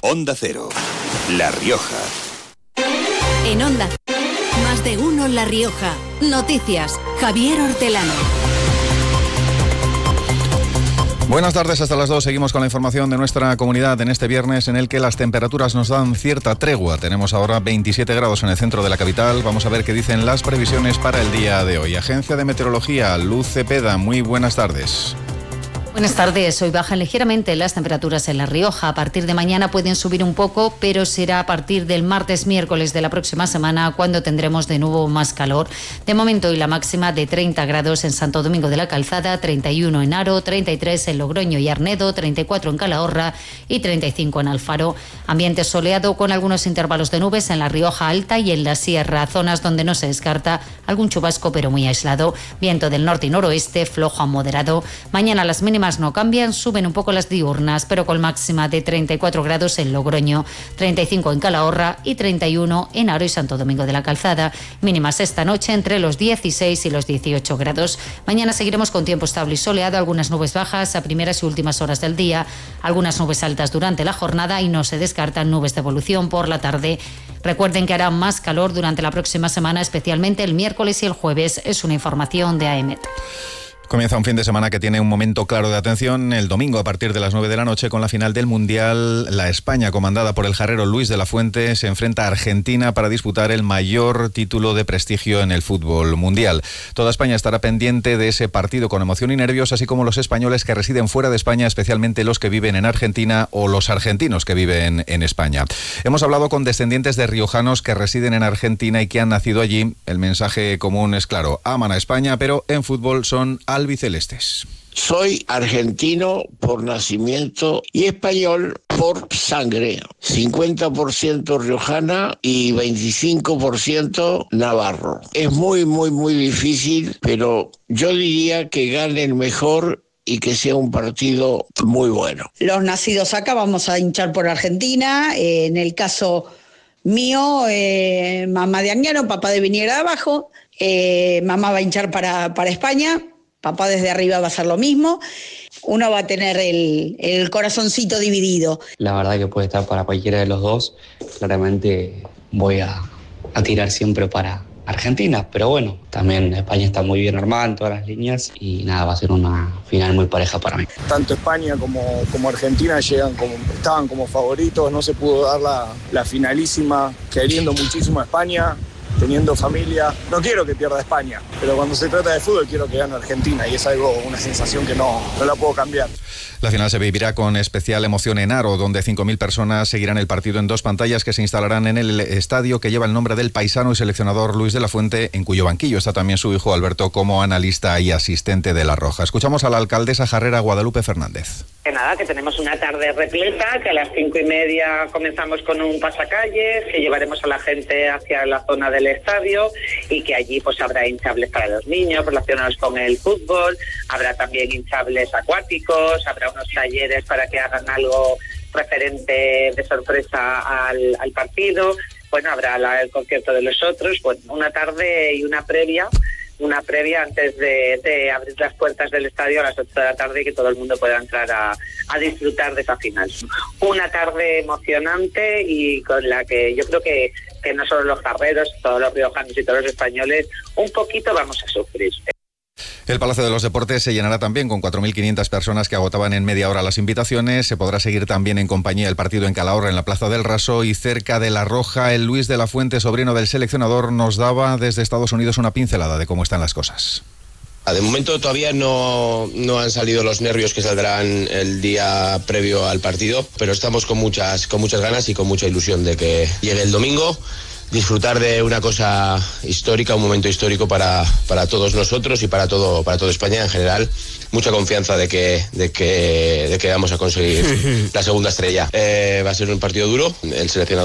Onda Cero, La Rioja. En Onda, más de uno La Rioja. Noticias, Javier Hortelano. Buenas tardes, hasta las 2. Seguimos con la información de nuestra comunidad en este viernes en el que las temperaturas nos dan cierta tregua. Tenemos ahora 27 grados en el centro de la capital. Vamos a ver qué dicen las previsiones para el día de hoy. Agencia de Meteorología, Luz Cepeda, muy buenas tardes. Buenas tardes. Hoy bajan ligeramente las temperaturas en La Rioja. A partir de mañana pueden subir un poco, pero será a partir del martes, miércoles de la próxima semana cuando tendremos de nuevo más calor. De momento hoy la máxima de 30 grados en Santo Domingo de la Calzada, 31 en Haro, 33 en Logroño y Arnedo, 34 en Calahorra y 35 en Alfaro. Ambiente soleado con algunos intervalos de nubes en La Rioja Alta y en la Sierra, zonas donde no se descarta algún chubasco pero muy aislado. Viento del norte y noroeste, flojo a moderado. Mañana las mínimas no cambian, suben un poco las diurnas, pero con máxima de 34 grados en Logroño, 35 en Calahorra y 31 en Haro y Santo Domingo de la Calzada. Mínimas esta noche entre los 16 y los 18 grados. Mañana seguiremos con tiempo estable y soleado, algunas nubes bajas a primeras y últimas horas del día, algunas nubes altas durante la jornada y no se descartan nubes de evolución por la tarde. Recuerden que hará más calor durante la próxima semana, especialmente el miércoles y el jueves. Es una información de AEMET. Comienza un fin de semana que tiene un momento claro de atención. El domingo a partir de las 9 de la noche con la final del Mundial. La España, comandada por el jarrero Luis de la Fuente, se enfrenta a Argentina para disputar el mayor título de prestigio en el fútbol mundial. Toda España estará pendiente de ese partido con emoción y nervios, así como los españoles que residen fuera de España, especialmente los que viven en Argentina o los argentinos que viven en España. Hemos hablado con descendientes de riojanos que residen en Argentina y que han nacido allí. El mensaje común es claro: aman a España, pero en fútbol son albicelestes. Soy argentino por nacimiento y español por sangre. 50% riojana y 25% navarro. Es muy difícil, pero yo diría que gane el mejor y que sea un partido muy bueno. Los nacidos acá vamos a hinchar por Argentina. En el caso mío, mamá de Añaro, papá de Viniera de Abajo. Mamá va a hinchar para España. Papá desde arriba va a hacer lo mismo. Uno va a tener el corazoncito dividido. La verdad que puede estar para cualquiera de los dos. Claramente voy a tirar siempre para Argentina, pero bueno, también España está muy bien armada en todas las líneas y nada, va a ser una final muy pareja para mí. Tanto España como Argentina estaban como favoritos, no se pudo dar la finalísima, queriendo muchísimo a España, teniendo familia. No quiero que pierda España, pero cuando se trata de fútbol quiero que gane Argentina y es una sensación que no la puedo cambiar. La final se vivirá con especial emoción en Haro, donde 5.000 personas seguirán el partido en 2 pantallas que se instalarán en el estadio que lleva el nombre del paisano y seleccionador Luis de la Fuente, en cuyo banquillo está también su hijo Alberto como analista y asistente de La Roja. Escuchamos a la alcaldesa jarrera Guadalupe Fernández. Que tenemos una tarde repleta, que a las 5:30 comenzamos con un pasacalles, que llevaremos a la gente hacia la zona del estadio y que allí pues habrá hinchables para los niños relacionados con el fútbol, habrá también hinchables acuáticos, habrá unos talleres para que hagan algo referente de sorpresa al partido, bueno, habrá el concierto de los otros, bueno, una tarde y una previa antes de abrir las puertas del estadio a las 8 de la tarde y que todo el mundo pueda entrar a disfrutar de esa final. Una tarde emocionante y con la que yo creo que no solo los jarreros, todos los riojanos y todos los españoles, un poquito vamos a sufrir. El Palacio de los Deportes se llenará también con 4.500 personas que agotaban en media hora las invitaciones. Se podrá seguir también en compañía el partido en Calahorra, en la Plaza del Raso y cerca de La Roja. El Luis de la Fuente, sobrino del seleccionador, nos daba desde Estados Unidos una pincelada de cómo están las cosas. De momento todavía no han salido los nervios que saldrán el día previo al partido, pero estamos con muchas ganas y con mucha ilusión de que llegue el domingo. Disfrutar de una cosa histórica, un momento histórico para todos nosotros y para todo España en general. Mucha confianza de que vamos a conseguir la segunda estrella. Va a ser un partido duro. El seleccionador